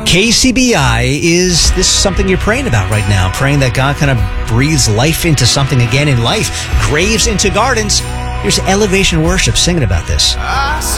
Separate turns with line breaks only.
KCBI, is this something you're praying about right now? Praying that God kind of breathes life into something again in life, graves into gardens. Here's Elevation Worship singing about this.